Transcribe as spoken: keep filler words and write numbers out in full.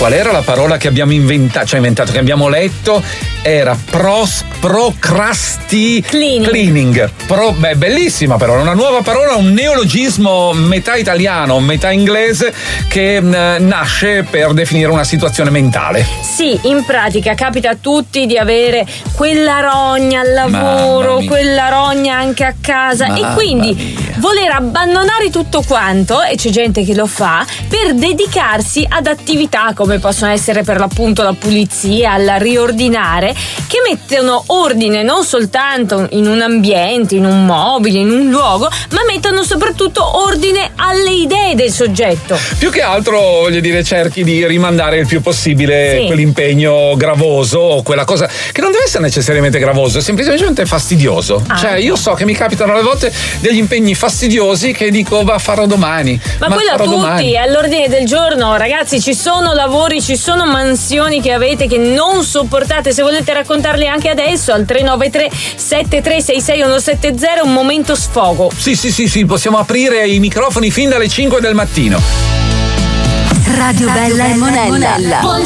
qual era la parola che abbiamo inventato, cioè inventato, che abbiamo letto? Era pros, procrasti cleaning. cleaning. Pro, beh, bellissima parola, una nuova parola, un neologismo metà italiano, metà inglese che mh, nasce per definire una situazione mentale. Sì, in pratica capita a tutti di avere quella rogna al lavoro, quella rogna anche a casa. Mamma e quindi mia. voler abbandonare tutto quanto, e c'è gente che lo fa, per dedicarsi ad attività come possono essere per l'appunto la pulizia, il riordinare, che mettono ordine non soltanto in un ambiente, in un mobile, in un luogo, ma mettono soprattutto ordine alle idee del soggetto. Più che altro, voglio dire, cerchi di rimandare il più possibile sì. quell'impegno gravoso o quella cosa che non deve essere necessariamente gravoso, è semplicemente fastidioso. Ah, cioè io so che mi capitano alle volte degli impegni fastidiosi che dico va farò domani. Ma, ma quello a tutti, domani. È all'ordine del giorno, ragazzi, ci sono lavori, ci sono mansioni che avete che non sopportate. Se volete raccontarli anche adesso al tre nove tre sette tre sei sei uno sette zero, un momento sfogo. Sì, sì, sì, sì, possiamo aprire i microfoni fin dalle cinque del mattino. Radio Bella e Monella.